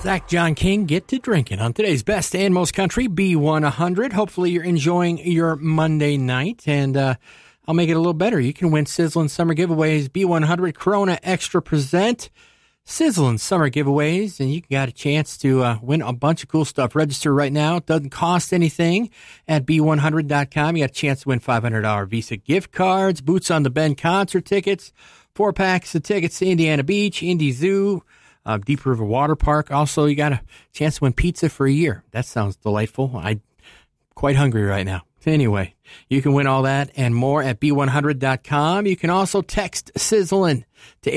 Zach John King, get to drinking on today's best and most country, B100. Hopefully you're enjoying your Monday night, and I'll make it a little better. You can win Sizzlin' Summer Giveaways, B100 Corona Extra Present, Sizzlin' Summer Giveaways, and you got a chance to win a bunch of cool stuff. Register right now. It doesn't cost anything at B100.com. You got a chance to win $500 Visa gift cards, Boots on the Bend concert tickets, 4 packs of tickets to Indiana Beach, Indy Zoo, Deep River Water Park. Also, you got a chance to win pizza for a year. That sounds delightful. I'm quite hungry right now. Anyway, you can win all that and more at B100.com. You can also text Sizzlin' to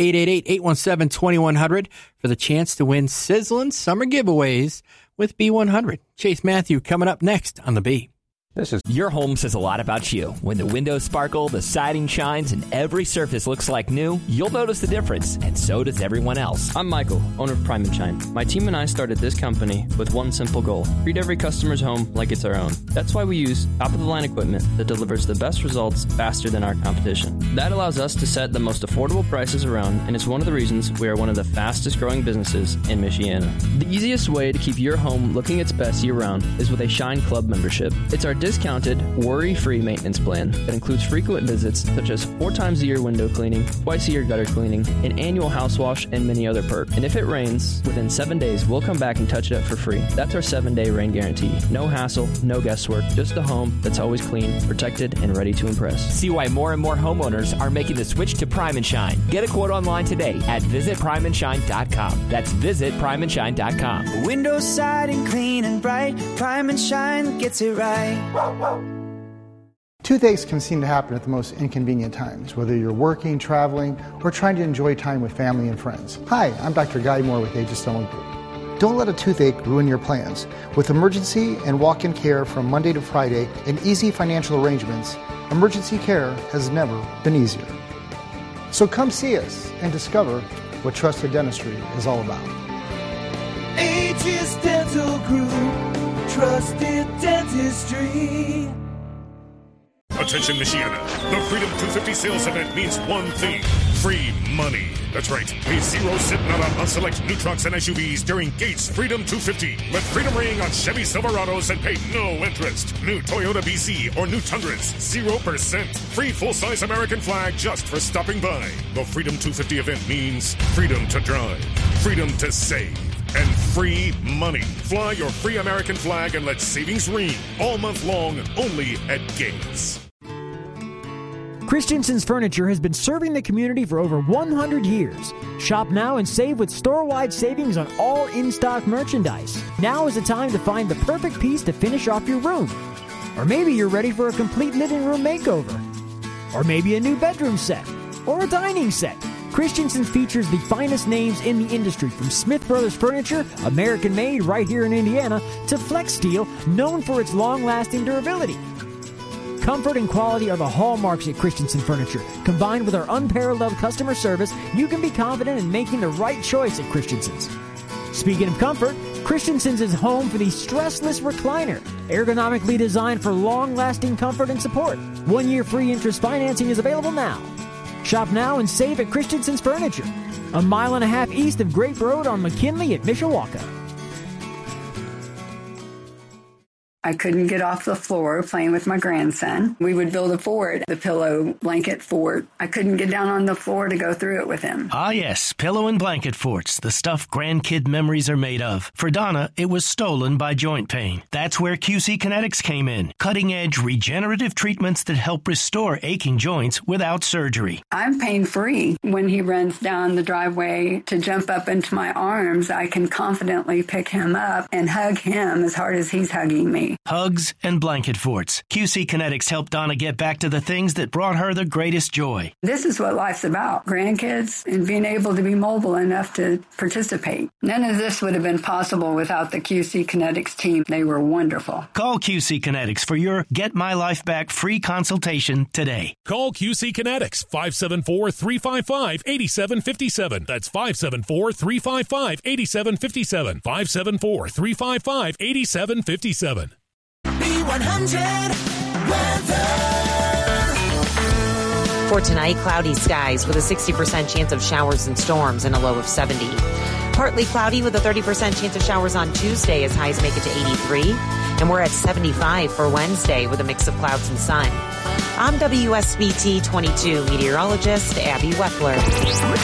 888-817-2100 for the chance to win Sizzlin' Summer Giveaways with B100. Chase Matthew coming up next on the B. Your home says a lot about you. When the windows sparkle, the siding shines, and every surface looks like new, you'll notice the difference, and so does everyone else. I'm Michael, owner of Prime & Shine. My team and I started this company with one simple goal: treat every customer's home like it's our own. That's why we use top-of-the-line equipment that delivers the best results faster than our competition. That allows us to set the most affordable prices around, and it's one of the reasons we are one of the fastest-growing businesses in Michiana. The easiest way to keep your home looking its best year-round is with a Shine Club membership. It's our discounted, worry-free maintenance plan that includes frequent visits such as 4 times a year window cleaning, twice a year gutter cleaning, an annual house wash, and many other perks. And if it rains, within 7 days, we'll come back and touch it up for free. That's our 7-day rain guarantee. No hassle, no guesswork, just a home that's always clean, protected, and ready to impress. See why more and more homeowners are making the switch to Prime & Shine. Get a quote online today at visitprimeandshine.com. That's visitprimeandshine.com. Windows, siding, clean and bright. Prime & Shine gets it right. Toothaches can seem to happen at the most inconvenient times, whether you're working, traveling, or trying to enjoy time with family and friends. Hi, I'm Dr. Guy Moore with Aegis Dental Group. Don't let a toothache ruin your plans. With emergency and walk-in care from Monday to Friday and easy financial arrangements, emergency care has never been easier. So come see us and discover what trusted dentistry is all about. Aegis Dental Group, trusted dentistry. Attention, Michiana. The Freedom 250 sales event means one thing: free money. That's right. Pay zero cent nada on select new trucks and SUVs during Gates Freedom 250. Let freedom ring on Chevy Silverados and pay no interest. New Toyota BC or new Tundras, 0%. Free full-size American flag just for stopping by. The Freedom 250 event means freedom to drive, freedom to save, and free money. Fly your free American flag and let savings ring all month long only at Gates. Christensen's Furniture has been serving the community for over 100 years. Shop now and save with store-wide savings on all in-stock merchandise. Now is the time to find the perfect piece to finish off your room. Or maybe you're ready for a complete living room makeover. Or maybe a new bedroom set. Or a dining set. Christensen's features the finest names in the industry, from Smith Brothers Furniture, American-made right here in Indiana, to Flex Steel, known for its long-lasting durability. Comfort and quality are the hallmarks at Christensen Furniture. Combined with our unparalleled customer service, you can be confident in making the right choice at Christensen's. Speaking of comfort, Christensen's is home for the stressless recliner, ergonomically designed for long-lasting comfort and support. 1-year free interest financing is available now. Shop now and save at Christensen's Furniture, 1.5 miles east of Grape Road on McKinley at Mishawaka. I couldn't get off the floor playing with my grandson. We would build a fort, the pillow blanket fort. I couldn't get down on the floor to go through it with him. Ah, yes, pillow and blanket forts, the stuff grandkid memories are made of. For Donna, it was stolen by joint pain. That's where QC Kinetics came in. Cutting-edge regenerative treatments that help restore aching joints without surgery. I'm pain-free. When he runs down the driveway to jump up into my arms, I can confidently pick him up and hug him as hard as he's hugging me. Hugs and blanket forts. QC Kinetics helped Donna get back to the things that brought her the greatest joy. This is what life's about, grandkids and being able to be mobile enough to participate. None of this would have been possible without the QC Kinetics team. They were wonderful. Call QC Kinetics for your Get My Life Back free consultation today. Call QC Kinetics, 574-355-8757. That's 574-355-8757. 574-355-8757. B100 weather. For tonight, cloudy skies with a 60% chance of showers and storms and a low of 70. Partly cloudy with a 30% chance of showers on Tuesday as highs make it to 83. And we're at 75 for Wednesday with a mix of clouds and sun. I'm WSBT 22 meteorologist Abby Weckler.